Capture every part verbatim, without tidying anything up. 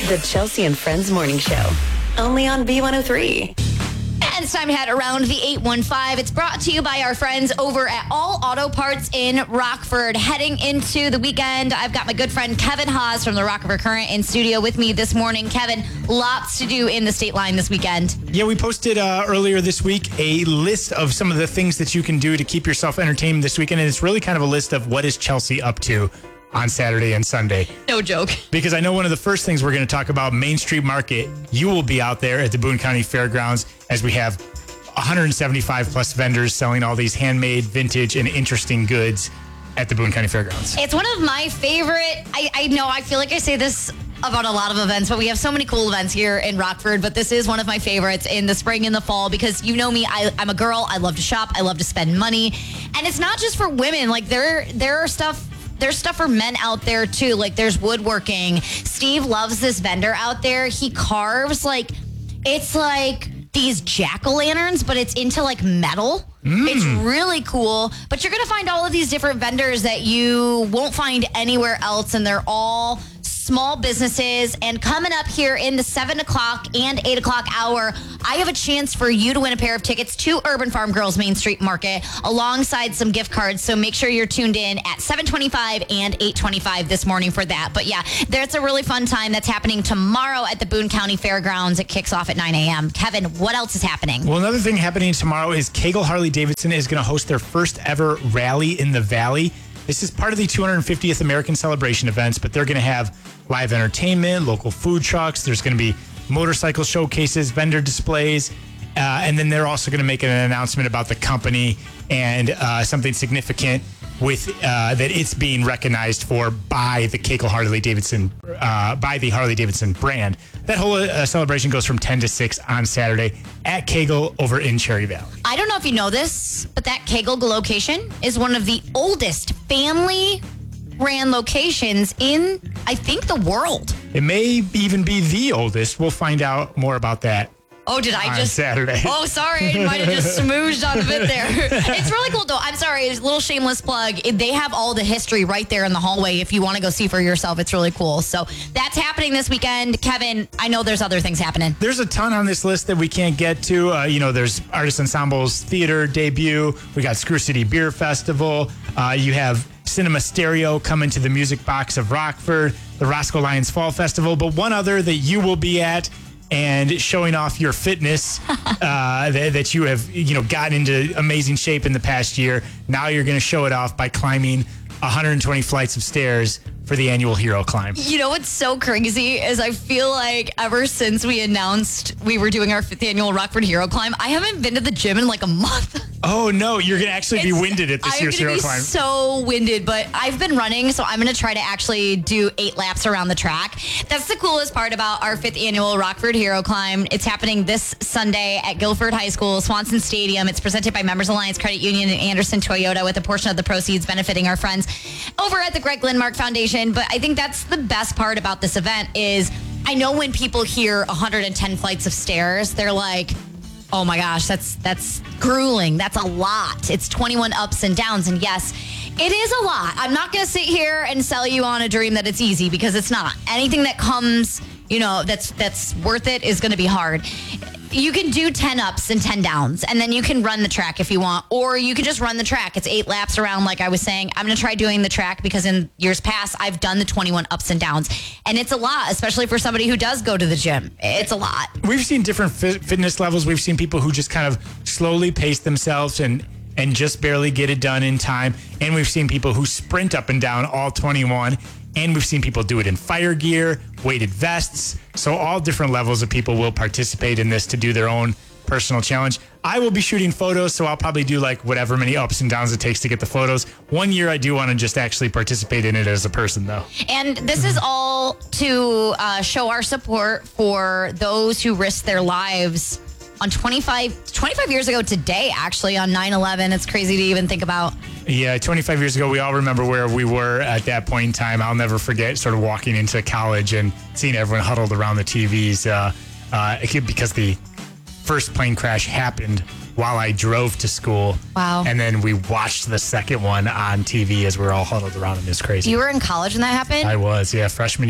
The Chelsea and Friends Morning Show. Only on B one oh three. And it's time to head around the eight one five. It's brought to you by our friends over at All Auto Parts in Rockford. Heading into the weekend, I've got my good friend Kevin Haas from the Rockford Current in studio with me this morning. Kevin, lots to do in the state line this weekend. Yeah, we posted uh, earlier this week a list of some of the things that you can do to keep yourself entertained this weekend. And it's really kind of a list of what is Chelsea up to on Saturday and Sunday. No joke. Because I know one of the first things we're going to talk about, Main Street Market. You will be out there at the Boone County Fairgrounds as we have one hundred seventy-five plus vendors selling all these handmade, vintage, and interesting goods at the Boone County Fairgrounds. It's one of my favorite, I, I know, I feel like I say this about a lot of events, but we have so many cool events here in Rockford, but this is one of my favorites in the spring and the fall because you know me, I, I'm a girl, I love to shop, I love to spend money, and it's not just for women, like there, there are stuff There's stuff for men out there too. Like there's woodworking. Steve loves this vendor out there. He carves like, it's like these jack-o'-lanterns, but it's into like metal. Mm. It's really cool. But you're going to find all of these different vendors that you won't find anywhere else. And they're all small businesses. And coming up here in the seven o'clock and eight o'clock hour, I have a chance for you to win a pair of tickets to Urban Farm Girls Main Street Market alongside some gift cards. So make sure you're tuned in at seven twenty-five and eight twenty-five this morning for that. But yeah, there's a really fun time that's happening tomorrow at the Boone County Fairgrounds. It kicks off at nine a.m. Kevin, what else is happening? Well, another thing happening tomorrow is Kegel Harley-Davidson is going to host their first ever rally in the Valley. This is part of the two hundred fiftieth American Celebration events, but they're going to have live entertainment, local food trucks. There's going to be motorcycle showcases, vendor displays, uh, and then they're also going to make an announcement about the company and uh, something significant with uh, that it's being recognized for by the Kegel Harley-Davidson, uh, by the Harley-Davidson brand. That whole uh, celebration goes from ten to six on Saturday at Kegel over in Cherry Valley. I don't know if you know this, but that Kegel location is one of the oldest family ran locations in, I think, the world. It may even be the oldest. We'll find out more about that. Oh, did I on just... Saturday. Oh, sorry. I might have just smoozed on a bit there. It's really cool, though. I'm sorry. It's a little shameless plug. They have all the history right there in the hallway. If you want to go see for yourself, it's really cool. So that's happening this weekend. Kevin, I know there's other things happening. There's a ton on this list that we can't get to. Uh, you know, there's Artist Ensemble's theater debut. We got Screw City Beer Festival. Uh, you have Cinema Stereo coming to the Music Box of Rockford, the Roscoe Lions Fall Festival. But one other that you will be at and showing off your fitness uh, that, that you have, you know, gotten into amazing shape in the past year. Now you're going to show it off by climbing one hundred twenty flights of stairs for the annual Hero Climb. You know what's so crazy is I feel like ever since we announced we were doing our fifth annual Rockford Hero Climb, I haven't been to the gym in like a month. Oh, no. You're going to actually be It's- winded at this year's Hero I'm Climb. going to be so winded, but I've been running, so I'm going to try to actually do eight laps around the track. That's the coolest part about our fifth annual Rockford Hero Climb. It's happening this Sunday at Guilford High School, Swanson Stadium. It's presented by Members Alliance Credit Union and Anderson Toyota, with a portion of the proceeds benefiting our friends over at the Greg Lindmark Foundation. But I think that's the best part about this event is I know when people hear one hundred ten flights of stairs, they're like, oh my gosh, that's that's grueling. That's a lot. It's twenty-one ups and downs. And yes, it is a lot. I'm not going to sit here and sell you on a dream that it's easy, because it's not. Anything that comes, you know, that's that's worth it is going to be hard. You can do ten ups and ten downs, and then you can run the track if you want, or you can just run the track. It's eight laps around, like I was saying. I'm going to try doing the track because in years past, I've done the twenty-one ups and downs, and it's a lot, especially for somebody who does go to the gym. It's a lot. We've seen different fi- fitness levels. We've seen people who just kind of slowly pace themselves and and just barely get it done in time. And we've seen people who sprint up and down all twenty-one. And we've seen people do it in fire gear, weighted vests. So all different levels of people will participate in this to do their own personal challenge. I will be shooting photos, so I'll probably do like whatever many ups and downs it takes to get the photos. One year I do want to just actually participate in it as a person, though. And this is all to uh, show our support for those who risk their lives on twenty-five, twenty-five years ago today, actually, on nine eleven. It's crazy to even think about. Yeah, twenty-five years ago, we all remember where we were at that point in time. I'll never forget sort of walking into college and seeing everyone huddled around the T Vs uh, uh, because the first plane crash happened while I drove to school. Wow. And then we watched the second one on T V as we were all huddled around, and it was crazy. You were in college when that happened? I was, yeah, freshman year.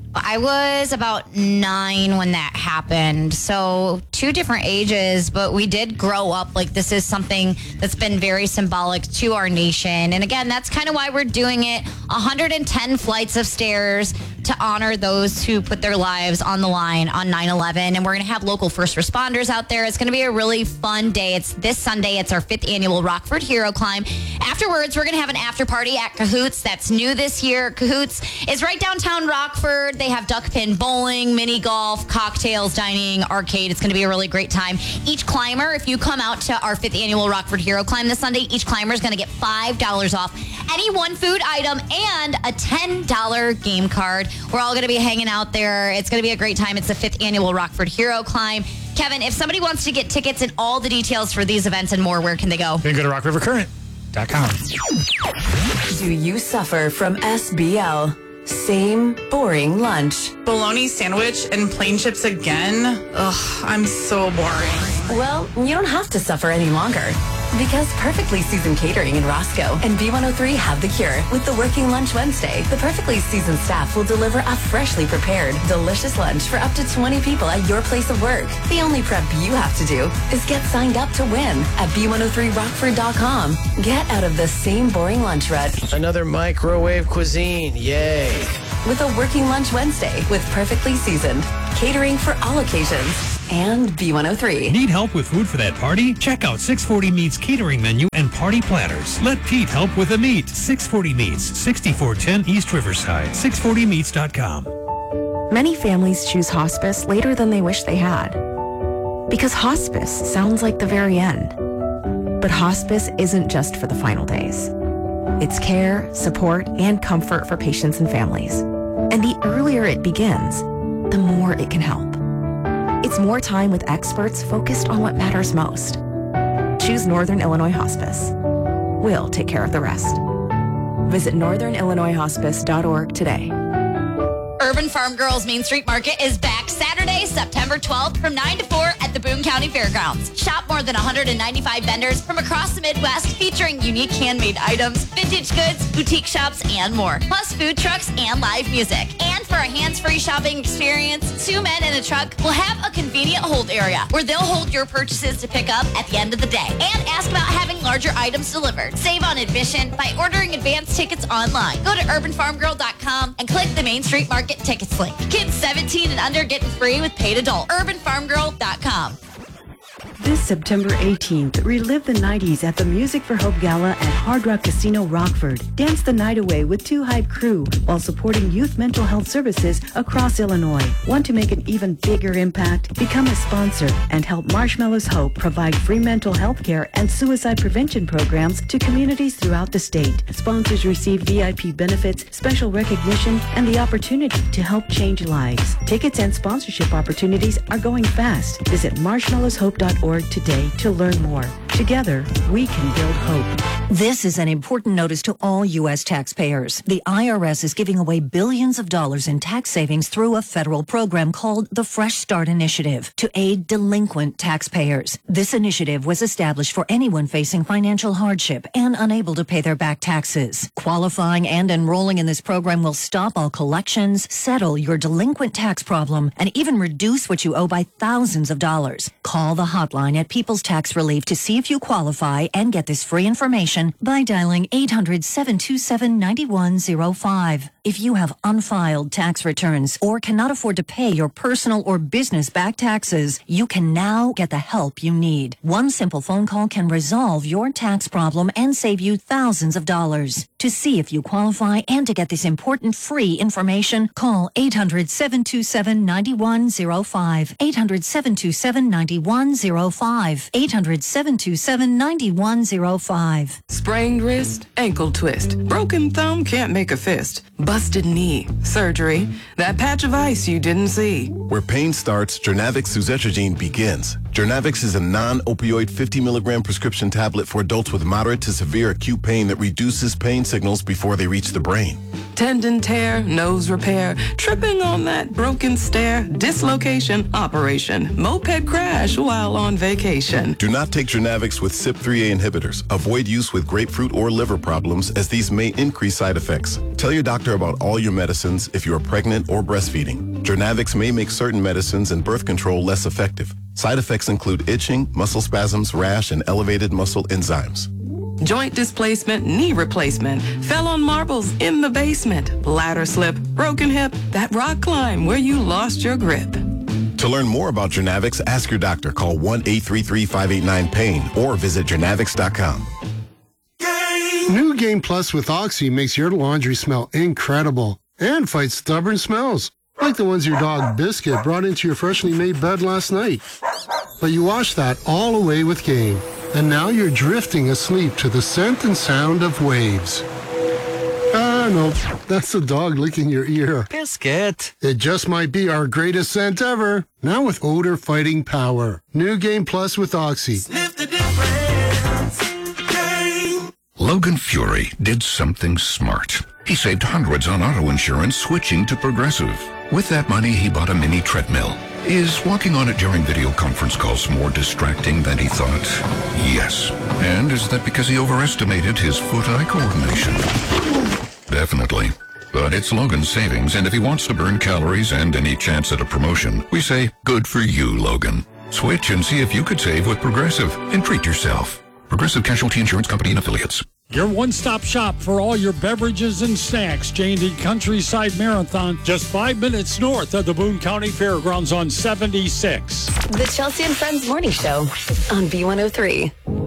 I was about nine when that happened. So two different ages, but we did grow up. Like, this is something that's been very symbolic to our nation. And again, that's kind of why we're doing it. one hundred ten flights of stairs to honor those who put their lives on the line on nine eleven. And we're going to have local first responders out there. It's going to be a really fun day. It's this Sunday. It's our fifth annual Rockford Hero Climb. Afterwards, we're going to have an after party at Cahoots. That's new this year. Cahoots is right downtown Rockford. They have duck pin bowling, mini golf, cocktails, dining, arcade. It's going to be a really great time. Each climber, if you come out to our fifth annual Rockford Hero Climb this Sunday, each climber is going to get five dollars off any one food item and a ten dollars game card. We're all going to be hanging out there. It's going to be a great time. It's the fifth annual Rockford Hero Climb. Kevin, if somebody wants to get tickets and all the details for these events and more, where can they go? You can go to rock river current dot com. Do you suffer from S B L? Same boring lunch. Bologna sandwich and plain chips again? Ugh, I'm so boring. Well, you don't have to suffer any longer. Because Perfectly Seasoned Catering in Roscoe and B one oh three have the cure. With the Working Lunch Wednesday, the Perfectly Seasoned staff will deliver a freshly prepared, delicious lunch for up to twenty people at your place of work. The only prep you have to do is get signed up to win at B one oh three rockford dot com. Get out of the same boring lunch rut. Another microwave cuisine, yay. With a Working Lunch Wednesday with Perfectly Seasoned. Catering for all occasions. And B one oh three. Need help with food for that party? Check out six forty Meats catering menu and party platters. Let Pete help with the meat. six forty Meats, sixty-four ten East Riverside, six forty meats dot com. Many families choose hospice later than they wish they had. Because hospice sounds like the very end. But hospice isn't just for the final days. It's care, support, and comfort for patients and families. And the earlier it begins, the more it can help. It's more time with experts focused on what matters most. Choose Northern Illinois Hospice. We'll take care of the rest. Visit northern illinois hospice dot org today. Urban Farm Girls Main Street Market is back Saturday, September twelfth from nine to four at the Boone County Fairgrounds. Shop more than one hundred ninety-five vendors from across the Midwest featuring unique handmade items, vintage goods, boutique shops, and more. Plus food trucks and live music. And for a hands-free shopping experience, two men in a truck will have a convenient hold area where they'll hold your purchases to pick up at the end of the day. And ask about having larger items delivered. Save on admission by ordering advance tickets online. Go to urban farm girl dot com and click the Main Street Market tickets link. Kids seventeen and under getting free with paid adult. urban farm girl dot com. This September eighteenth, relive the nineties at the Music for Hope Gala at Hard Rock Casino Rockford. Dance the night away with Two Hype Crew while supporting youth mental health services across Illinois. Want to make an even bigger impact? Become a sponsor and help Marshmallows Hope provide free mental health care and suicide prevention programs to communities throughout the state. Sponsors receive V I P benefits, special recognition, and the opportunity to help change lives. Tickets and sponsorship opportunities are going fast. Visit marshmallows hope dot org today to learn more. Together, we can build hope. This is an important notice to all U S taxpayers. The I R S is giving away billions of dollars in tax savings through a federal program called the Fresh Start Initiative to aid delinquent taxpayers. This initiative was established for anyone facing financial hardship and unable to pay their back taxes. Qualifying and enrolling in this program will stop all collections, settle your delinquent tax problem, and even reduce what you owe by thousands of dollars. Call the hotline at People's Tax Relief to see if you qualify and get this free information by dialing eight hundred, seven two seven, nine one zero five. If you have unfiled tax returns or cannot afford to pay your personal or business back taxes, you can now get the help you need. One simple phone call can resolve your tax problem and save you thousands of dollars. To see if you qualify and to get this important free information, call eight hundred, seven two seven, nine one zero five. eight hundred, seven two seven, nine one zero five. eight hundred, seven two seven, nine one zero five. Sprained wrist, ankle twist, broken thumb, can't make a fist, busted knee, surgery, that patch of ice you didn't see. Where pain starts, Jernavix Suzetrigine begins. Jurnavix is a non-opioid fifty milligram prescription tablet for adults with moderate to severe acute pain that reduces pain signals before they reach the brain. Tendon tear, nose repair, tripping on that broken stair, dislocation, operation, moped crash while on vacation. Do not take Jurnavix with C Y P three A inhibitors. Avoid use with grapefruit or liver problems as these may increase side effects. Tell your doctor about all your medicines if you are pregnant or breastfeeding. Jurnavix may make certain medicines and birth control less effective. Side effects include itching, muscle spasms, rash, and elevated muscle enzymes. Joint displacement, knee replacement, fell on marbles in the basement, ladder slip, broken hip, that rock climb where you lost your grip. To learn more about Jurnavix, ask your doctor. Call one eight three three, five eight nine, pain or visit jurnavix dot com. New Game Plus with Oxy makes your laundry smell incredible and fights stubborn smells, like the ones your dog Biscuit brought into your freshly made bed last night. But you wash that all away with Game, and now you're drifting asleep to the scent and sound of waves. Ah, no, that's the dog licking your ear. Biscuit. It just might be our greatest scent ever, now with odor-fighting power. New Game Plus with Oxy. Sniff the difference. Game. Logan Fury did something smart. He saved hundreds on auto insurance switching to Progressive. With that money, he bought a mini treadmill. Is walking on it during video conference calls more distracting than he thought? Yes. And is that because he overestimated his foot-eye coordination? Definitely. But it's Logan's savings, and if he wants to burn calories and any chance at a promotion, we say, good for you, Logan. Switch and see if you could save with Progressive and treat yourself. Progressive Casualty Insurance Company and Affiliates. Your one-stop shop for all your beverages and snacks. J and D Countryside Marathon, just five minutes north of the Boone County Fairgrounds on seventy-six. The Chelsea and Friends Morning Show on B one oh three.